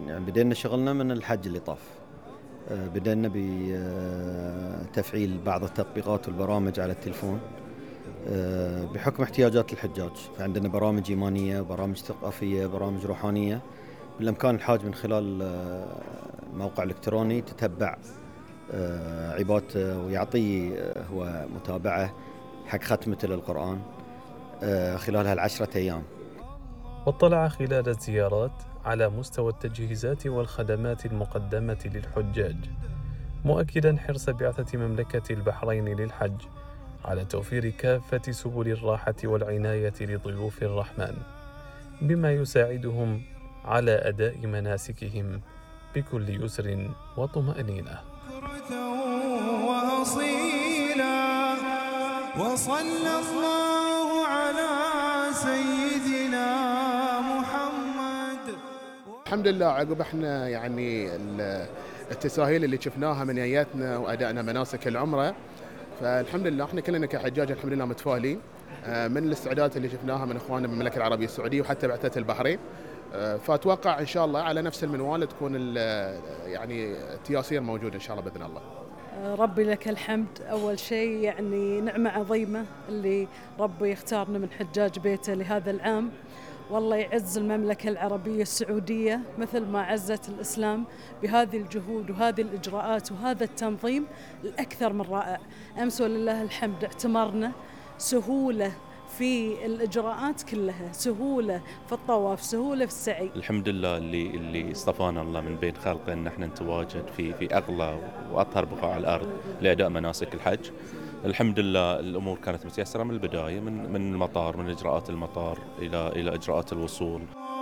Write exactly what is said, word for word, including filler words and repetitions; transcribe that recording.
يعني بدينا شغلنا من الحج اللي طاف. آه، بدينا بتفعيل بعض التطبيقات والبرامج على التلفون آه، بحكم احتياجات الحجاج. فعندنا برامج إيمانية، برامج ثقافية، برامج روحانية. بالإمكان الحاج من خلال آه، موقع إلكتروني تتبع آه، عبادته ويعطي آه، هو متابعة حق ختمته للقرآن آه، خلال هالعشرة أيام. واطلع خلال الزيارات على مستوى التجهيزات والخدمات المقدمة للحجاج، مؤكدا حرص بعثة مملكة البحرين للحج على توفير كافة سبل الراحة والعناية لضيوف الرحمن، بما يساعدهم على أداء مناسكهم بكل يسر وطمأنينة. وصلى الله على سيدنا محمد. الحمد لله، عقب احنا يعني التساهيل اللي شفناها من نياتنا وأدائنا مناسك العمرة، فالحمد لله احنا كلنا كحجاج الحمد لله متفائلين من الاستعدادات اللي شفناها من اخواننا من المملكة العربية السعودية وحتى بعثة البحرين. فاتوقع ان شاء الله على نفس المنوال تكون يعني التياسير موجودة ان شاء الله باذن الله. ربي لك الحمد. أول شيء يعني نعمة عظيمة اللي ربي يختارنا من حجاج بيته لهذا العام، والله يعز المملكة العربية السعودية مثل ما عزت الإسلام بهذه الجهود وهذه الإجراءات وهذا التنظيم الأكثر من رائع. أمس ولله الحمد اعتمرنا، سهولة في الإجراءات كلها، سهولة في الطواف، سهولة في السعي. الحمد لله اللي اللي اصطفانا الله من بين خلقه ان احنا نتواجد في في اغلى واطهر بقاع الارض لاداء مناسك الحج. الحمد لله الامور كانت متيسره من البدايه، من من المطار، من اجراءات المطار الى الى اجراءات الوصول.